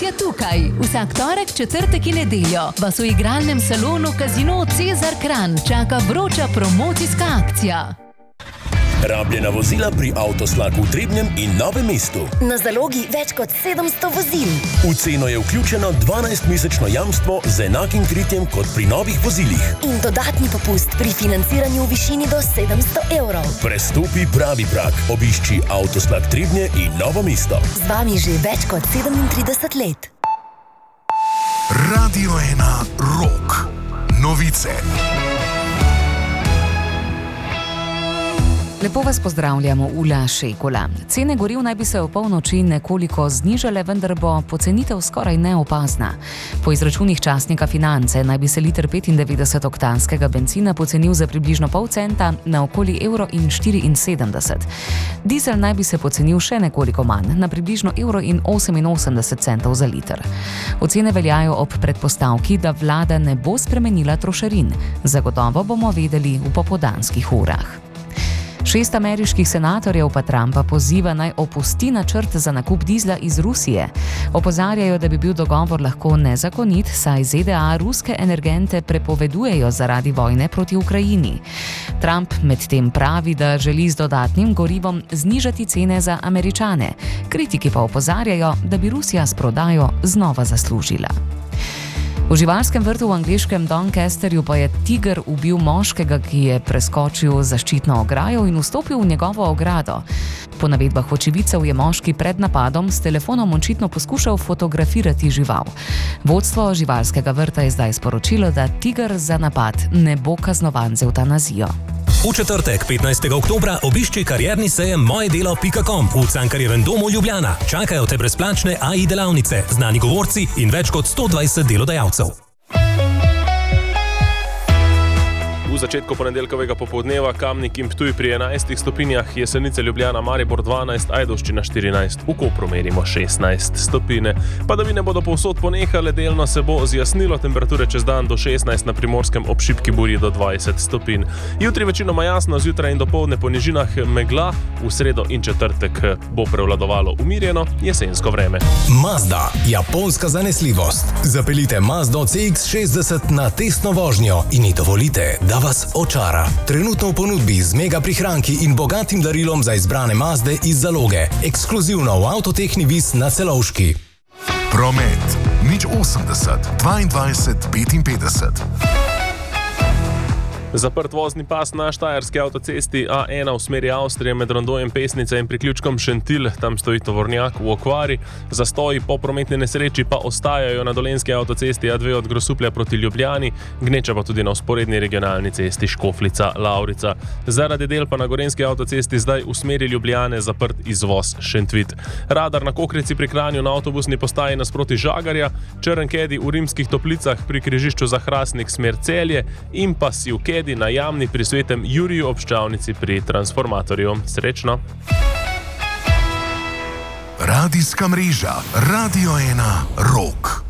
je tukaj. Vsak torek, četrtek in nedeljo vas v igralnem salonu Casino Cezar Kranj čaka vroča promocijska akcija. Rabljena vozila pri Avtoslaku v Trebnjem in Novem mestu. Na zalogi več kot 700 vozil. V ceno je vključeno 12-mesečno jamstvo z enakim kritjem kot pri novih vozilih. In dodatni popust pri financiranju v višini do 700 evrov. Prestopi pravi prag. Obišči Avtoslak Trebnje in Novo mesto. Z vami že več kot 37 let. Radio 1 Rock. Novice. Lepo vas pozdravljamo, Ula Šekula. Cene goriv naj bi se v polnoči nekoliko znižale, vendar bo pocenitev skoraj neopazna. Po izračunih časnika Finance naj bi se liter 95-oktanskega bencina pocenil za približno pol centa na okoli €1,74. Dizel naj bi se pocenil še nekoliko manj, na približno €1,88 za liter. Ocene veljajo ob predpostavki, da vlada ne bo spremenila trošarin. Zagotovo bomo vedeli v popoldanskih urah. 6 ameriških senatorjev pa Trumpa poziva naj opusti načrt za nakup dizla iz Rusije. Opozarjajo, da bi bil dogovor lahko nezakonit, saj ZDA ruske energente prepovedujejo zaradi vojne proti Ukrajini. Trump medtem pravi, da želi z dodatnim gorivom znižati cene za Američane. Kritiki pa opozarjajo, da bi Rusija s prodajo znova zaslužila. V živalskem vrtu v angleškem Doncasterju pa je tiger ubil moškega, ki je preskočil zaščitno ograjo in vstopil v njegovo ogrado. Po navedbah očividcev je moški pred napadom s telefonom očitno poskušal fotografirati žival. Vodstvo živalskega vrta je zdaj sporočilo, da tiger za napad ne bo kaznovan z evtanazijo. V četrtek, 15. oktobra, obišči karierni sejem mojedelo.com v Cankarjevem domu Ljubljana. Čakajo te brezplačne AI delavnice, znani govorci in več kot 120 delodajalcev. V začetku ponedeljkovega popoldneva Kamnik in Ptuj pri 11 stopinjah, Jesenice, Ljubljana, Maribor 12, Ajdovščina 14, v Kopru merimo 16 stopinj. Padavine bodo povsod ponehale, delno se bo zjasnilo, temperature čez dan do 16, na Primorskem ob šibki burji do 20 stopinj. Jutri večinoma jasno, zjutraj in dopoldne po nižinah megla, v sredo in četrtek bo prevladovalo umirjeno jesensko vreme. Mazda, japonska zanesljivost. Zapeljite Mazdo CX-60 na testno vožnjo in ji dovolite, da vas očara. Trenutno v ponudbi z mega prihranki in bogatim darilom za izbrane Mazde iz zaloge. Ekskluzivno v Avtotehni Vis na Celovški. Promet. 080 22 55. Zaprt vozni pas na štajerski avtocesti A1 v smeri Avstrije med rondojem Pesnica in priključkom Šentilj, tam stoji tovornjak v okvari. Zastoji po prometni nesreči pa ostajajo na dolenjski avtocesti A2 od Grosuplja proti Ljubljani, gneča pa tudi na vzporedni regionalni cesti Škofljica-Lavrica. Zaradi del pa na gorenjski avtocesti zdaj v smeri Ljubljane zaprt izvoz Šentvit. Radar na Kokrici pri Kranju na avtobusni postaji nasproti Žagarja, Črn Kedi v Rimskih Toplicah pri križišču za Hrastnik smer Celje in pa Sivkedi na Jamni pri Svetem Juriju ob Ščavnici pri transformatorju. Srečno! Radijska mreža Radio 1 Rock.